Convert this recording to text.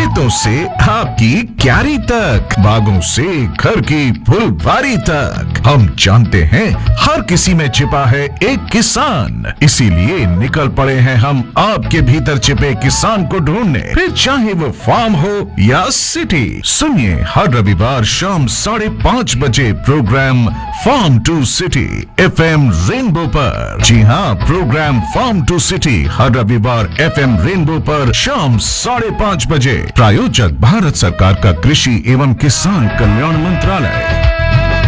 खेतों से आपकी क्यारी तक, बागों से घर की फुलवारी तक, हम जानते हैं हर किसी में छिपा है एक किसान। इसीलिए निकल पड़े हैं हम आपके भीतर छिपे किसान को ढूंढने, फिर चाहे वो फार्म हो या सिटी। सुनिए हर रविवार शाम 5:30 बजे programme farm to city FM rainbow पर। जी हाँ, प्रोग्राम फार्म टू सिटी हर रविवार FM रेनबो पर शाम 5:30 बजे। प्रायोजक भारत सरकार का कृषि एवं किसान कल्याण मंत्रालय।